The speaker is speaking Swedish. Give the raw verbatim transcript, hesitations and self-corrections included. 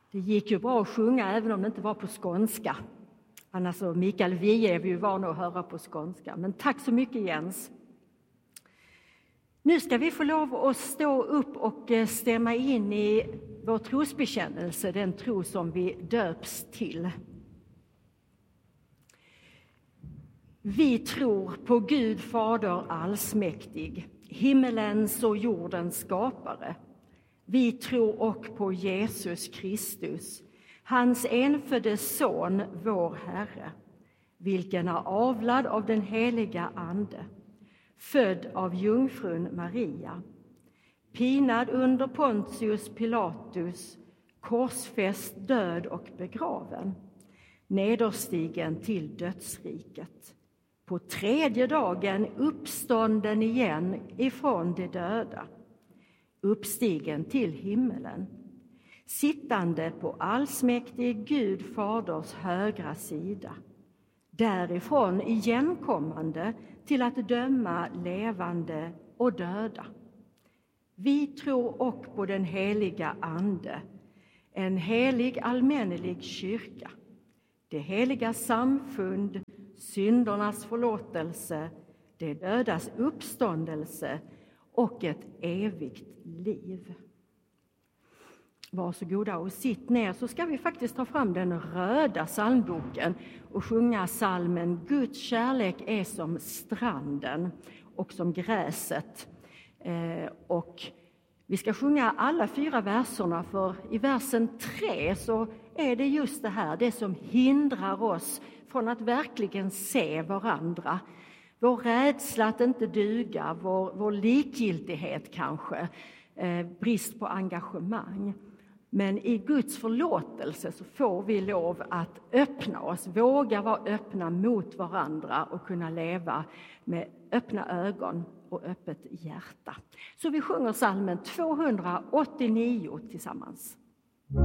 Det gick ju bra att sjunga även om det inte var på skånska. Annars så Mikael Wiehe är vi ju vana att höra på skånska. Men tack så mycket Jens. Nu ska vi få lov att stå upp och stämma in i vår trosbekännelse, den tro som vi döps till. Vi tror på Gud Fader allsmäktig, himmelens och jordens skapare. Vi tror och på Jesus Kristus, hans enfödde son, vår Herre, vilken är avlad av den heliga Ande, född av jungfrun Maria, pinad under Pontius Pilatus, korsfäst, död och begraven, nederstigen till dödsriket. På tredje dagen uppstånden igen ifrån de döda, uppstigen till himmelen, sittande på allsmäktig Gud Faders högra sida, därifrån igenkommande till att döma levande och döda. Vi tror och på den heliga Ande, en helig allmännelig kyrka, det heliga samfund, syndernas förlåtelse, det dödas uppståndelse och ett evigt liv. Varsågoda och sitt ner, så ska vi faktiskt ta fram den röda psalmboken och sjunga psalmen Guds kärlek är som stranden och som gräset. Eh, och vi ska sjunga alla fyra verserna, för i versen tre så är det just det här, det som hindrar oss från att verkligen se varandra. Vår rädsla att inte duga, vår, vår likgiltighet kanske, eh, brist på engagemang. Men i Guds förlåtelse så får vi lov att öppna oss, våga vara öppna mot varandra och kunna leva med öppna ögon och öppet hjärta. Så vi sjunger psalmen tvåhundraåttionio tillsammans.